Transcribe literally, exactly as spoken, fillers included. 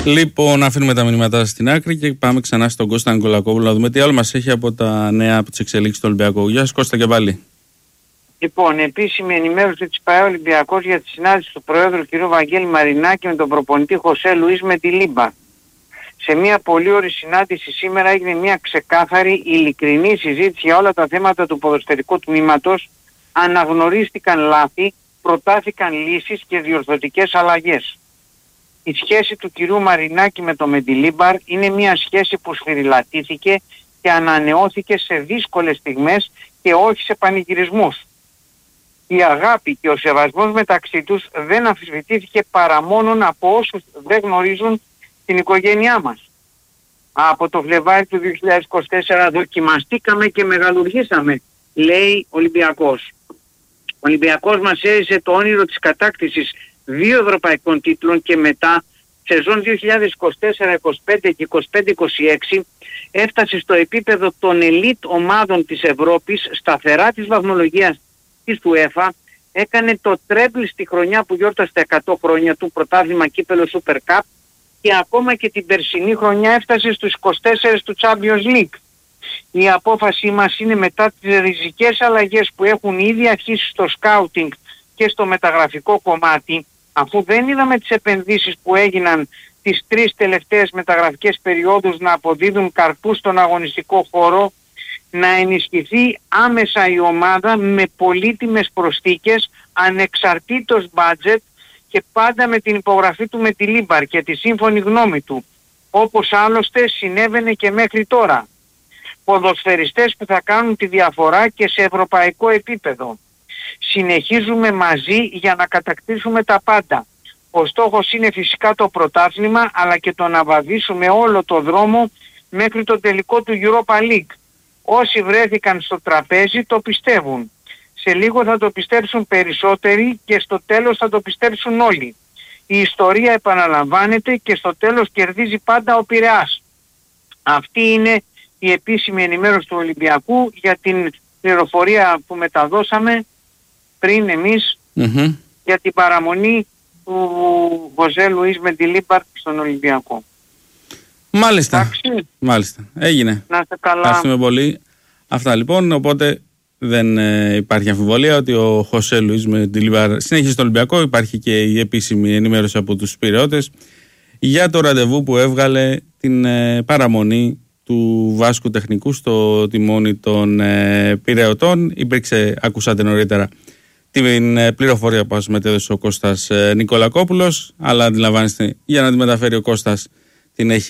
Λοιπόν, αφήνουμε τα μηνύματα στην άκρη και πάμε ξανά στον Κώστα Νικολακόπουλο να δούμε τι άλλο μας έχει από τα νέα, από τις εξελίξεις του Ολυμπιακού. Γεια σας Κώστα και πάλι. Λοιπόν, επίσημη ενημέρωση της ΠΑΕ Ολυμπιακός για τη συνάντηση του Προέδρου κ. Βαγγέλη Μαρινάκη με τον προπονητή Χωσέ Λουίς Μεντιλίμπαρ. Σε μια πολύ ωραία συνάντηση σήμερα έγινε μια ξεκάθαρη, ειλικρινή συζήτηση για όλα τα θέματα του ποδοσφαιρικού τμήματος. Αναγνωρίστηκαν λάθη, προτάθηκαν λύσεις και διορθωτικές αλλαγές. Η σχέση του κυρίου Μαρινάκη με τον Μεντιλίμπαρ είναι μια σχέση που σφυριλατήθηκε και ανανεώθηκε σε δύσκολες στιγμές και όχι σε πανηγυρισμούς. Η αγάπη και ο σεβασμός μεταξύ τους δεν αμφισβητήθηκε παρά μόνον από όσους δεν γνωρίζουν την οικογένειά μας. Από το Φλεβάρι του δύο χιλιάδες είκοσι τέσσερα δοκιμαστήκαμε και μεγαλουργήσαμε, λέει ο Ολυμπιακός. Ο Ολυμπιακός μας έζησε το όνειρο της κατάκτησης δύο ευρωπαϊκών τίτλων και μετά, σεζόν δύο χιλιάδες είκοσι τέσσερα είκοσι πέντε και είκοσι πέντε είκοσι έξι, έφτασε στο επίπεδο των ελίτ ομάδων της Ευρώπης, σταθερά της βαθμολογίας της UEFA, έκανε το τρέμπλ στη χρονιά που γιόρτασε τα εκατό χρόνια του, πρωτάθλημα κύπελλο Super Cup, και ακόμα και την περσινή χρονιά έφτασε στους είκοσι τέσσερα του Champions League. Η απόφασή μας είναι, μετά τις ριζικές αλλαγές που έχουν ήδη αρχίσει στο scouting και στο μεταγραφικό κομμάτι, αφού δεν είδαμε τις επενδύσεις που έγιναν τις τρεις τελευταίες μεταγραφικές περιόδους να αποδίδουν καρπούς στον αγωνιστικό χώρο, να ενισχυθεί άμεσα η ομάδα με πολύτιμες προσθήκες, ανεξαρτήτως budget και πάντα με την υπογραφή του Μεντιλίμπαρ και τη σύμφωνη γνώμη του, όπως άλλωστε συνέβαινε και μέχρι τώρα. Ποδοσφαιριστές που θα κάνουν τη διαφορά και σε ευρωπαϊκό επίπεδο. Συνεχίζουμε μαζί για να κατακτήσουμε τα πάντα. Ο στόχος είναι φυσικά το πρωτάθλημα, αλλά και το να βαδίσουμε όλο το δρόμο μέχρι το τελικό του Europa League. Όσοι βρέθηκαν στο τραπέζι το πιστεύουν. Σε λίγο θα το πιστέψουν περισσότεροι και στο τέλος θα το πιστέψουν όλοι. Η ιστορία επαναλαμβάνεται και στο τέλος κερδίζει πάντα ο Πειραιάς. Αυτή είναι η επίσημη ενημέρωση του Ολυμπιακού για την πληροφορία που μεταδώσαμε πριν εμείς mm-hmm. για την παραμονή του Χωσέ Λουίς Μεντιλίμπαρ στον Ολυμπιακό. Μάλιστα. Εντάξει. Μάλιστα. Έγινε. Να είστε καλά. Ευχαριστούμε πολύ. Αυτά λοιπόν. Οπότε δεν ε, υπάρχει αμφιβολία ότι ο Χωσέ Λουίς Μεντιλίμπαρ συνεχίζει στο Ολυμπιακό. Υπάρχει και η επίσημη ενημέρωση από τους Πειραιώτες για το ραντεβού που έβγαλε την ε, παραμονή του Βάσκου Τεχνικού στο τιμόνι των ε, Πειραιωτών. Υπήρξε, ακούσατε νωρίτερα, την ε, πληροφορία που μας μετέδωσε ο Κώστας ε, Νικολακόπουλος, αλλά αντιλαμβάνεστε, για να τη μεταφέρει ο Κώστας την έχει